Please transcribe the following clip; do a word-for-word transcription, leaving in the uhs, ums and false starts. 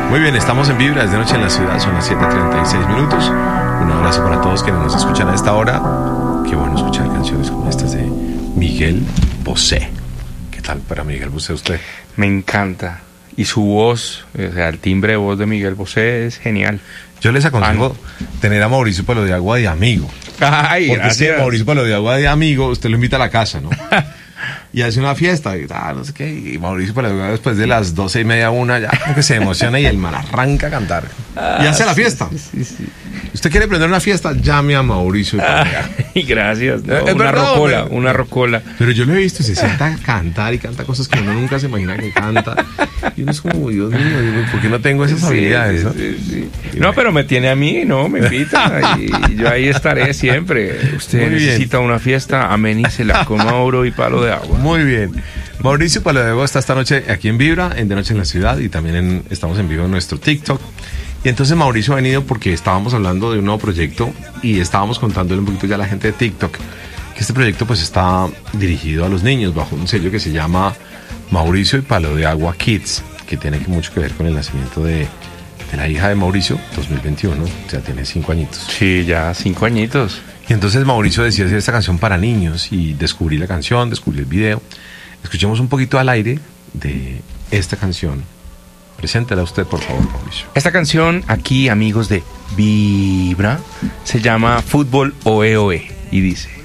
Muy bien, estamos en Vibra desde Noche en la Ciudad, son las siete treinta y seis minutos. Un abrazo para todos quienes nos escuchan a esta hora. Qué bueno escuchar canciones como estas de Miguel Bosé. ¿Qué tal para Miguel Bosé usted? Me encanta. Y su voz, o sea, el timbre de voz de Miguel Bosé es genial. Yo les aconsejo ah, no. tener a Mauricio Palo de Agua de amigo. Ay, porque gracias. si Mauricio Palo de Agua de amigo, usted lo invita a la casa, ¿no? Y hace una fiesta y ah, no sé qué, y Mauricio Palo de Agua después de las doce y media, una, ya como que se emociona y el man arranca a cantar. Ah, y hace la fiesta. Sí, sí, sí. ¿Usted quiere prender una fiesta? Llame a Mauricio Palo de Agua. Ay, gracias. No, es una verdad, rocola, pero, una rocola. Pero yo lo he visto, se sienta a cantar y canta cosas que uno nunca se imagina que canta. Y uno es como, Dios mío, ¿por qué no tengo esas sí, habilidades? ¿no? Sí, sí, sí. No, pero me tiene a mí, ¿no? Me invita y yo ahí estaré siempre. Usted Muy necesita bien. Una fiesta, amenícela con Mauro y Palo de Agua. Muy bien. Mauricio Palo de Agua está esta noche aquí en Vibra, en De Noche en la Ciudad, y también en, estamos en vivo en nuestro TikTok. Y entonces Mauricio ha venido porque estábamos hablando de un nuevo proyecto y estábamos contándole un poquito ya a la gente de TikTok que este proyecto pues está dirigido a los niños bajo un sello que se llama Mauricio y Palo de Agua Kids, que tiene mucho que ver con el nacimiento de, de la hija de Mauricio, dos mil veintiuno, o sea, tiene cinco añitos. Sí, ya cinco añitos. Y entonces Mauricio decidió hacer esta canción para niños y descubrí la canción, descubrí el video. Escuchemos un poquito al aire de esta canción. Preséntela usted, por favor, Mauricio. Esta canción, aquí, amigos de Vibra, se llama Fútbol Oe Oe y dice...